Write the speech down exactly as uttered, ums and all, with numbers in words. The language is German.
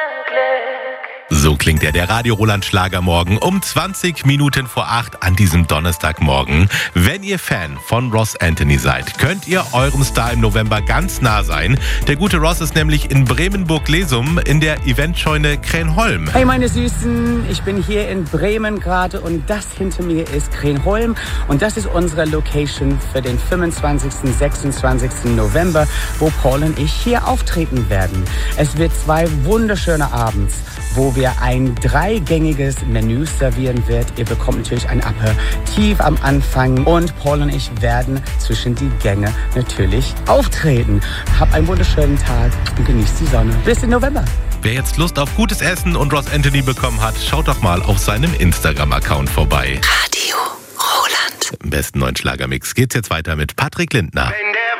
So klingt er, der Radio Roland Schlagermorgen um zwanzig Minuten vor acht an diesem Donnerstagmorgen. Wenn ihr Fan von Ross Anthony seid, könnt ihr eurem Star im November ganz nah sein. Der gute Ross ist nämlich in Bremen-Burg-Lesum in der Eventscheune Krenholm. Hey meine Süßen, ich bin hier in Bremen gerade und das hinter mir ist Krenholm und das ist unsere Location für den fünfundzwanzigsten, sechsundzwanzigsten November, wo Paul und ich hier auftreten werden. Es wird zwei wunderschöne Abends, wo wir ein dreigängiges Menü servieren wird. Ihr bekommt natürlich ein Aperitif am Anfang und Paul und ich werden zwischen die Gänge natürlich auftreten. Habt einen wunderschönen Tag und genießt die Sonne. Bis im November. Wer jetzt Lust auf gutes Essen und Ross Anthony bekommen hat, schaut doch mal auf seinem Instagram-Account vorbei. Radio Roland. Im besten neuen Schlagermix geht's jetzt weiter mit Patrick Lindner. Wenn der